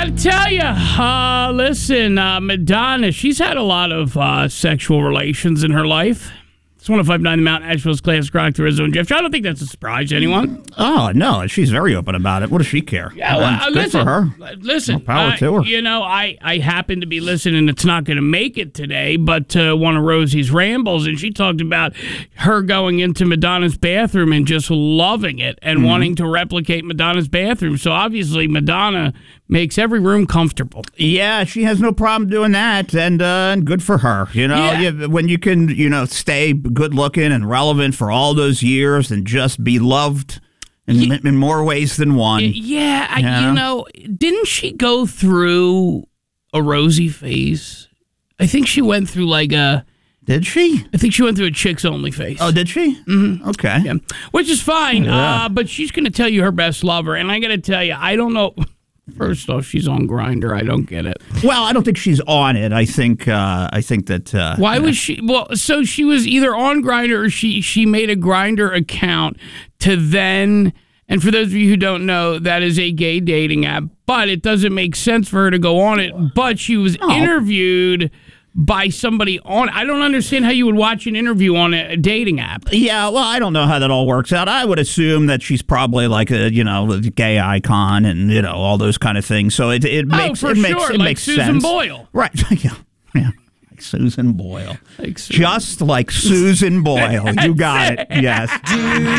got to tell you, listen, Madonna, she's had a lot of sexual relations in her life. It's 105.9 The Mountain, Asheville's Classic Rock, the Rizzo and Jeff. I don't think that's a surprise to anyone. Oh, no, she's very open about it. What does she care? Yeah, well, Good listen, for her. Listen, More power to her. You know, I happen to be listening. It's not going to make it today, but one of Rosie's rambles, and she talked about her going into Madonna's bathroom and just loving it and wanting to replicate Madonna's bathroom. So obviously, Madonna makes every room comfortable. Yeah, she has no problem doing that, and good for her. You know, when you can, stay good looking and relevant for all those years and just be loved in more ways than one. Yeah, didn't she go through a Rosie phase? I think she went through Did she? I think she went through a chicks only phase. Oh, did she? Mm-hmm. Okay. Yeah. Which is fine, but she's going to tell you her best lover, and I got to tell you, I don't know. First off, she's on Grindr. I don't get it. Well, I don't think she's on it. I think that. Why was she? Well, so she was either on Grindr or she made a Grindr account to then. And for those of you who don't know, that is a gay dating app. But it doesn't make sense for her to go on it. But she was interviewed by somebody on. I don't understand how you would watch an interview on a dating app. Yeah, well, I don't know how that all works out. I would assume that she's probably like a gay icon and all those kind of things. So it makes Susan sense. Boyle, right? Yeah, like Susan Boyle, like just like Susan Boyle. You got it. Yes.